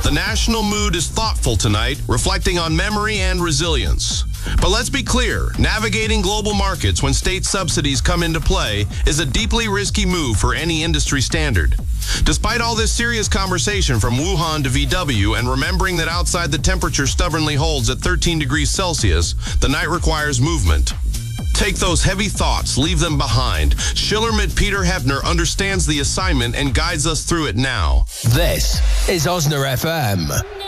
The national mood is thoughtful tonight, reflecting on memory and resilience. But let's be clear, navigating global markets when state subsidies come into play is a deeply risky move for any industry standard. Despite all this serious conversation from Wuhan to VW and remembering that outside the temperature stubbornly holds at 13 degrees Celsius, the night requires movement. Take those heavy thoughts, leave them behind. Schillermith Peter Hefner understands the assignment and guides us through it now. This is Osna FM.